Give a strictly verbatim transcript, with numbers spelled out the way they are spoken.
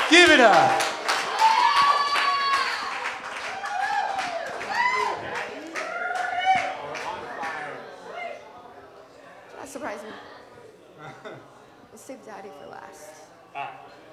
Give it up. That surprised me. We'll save Daddy for last. Ah.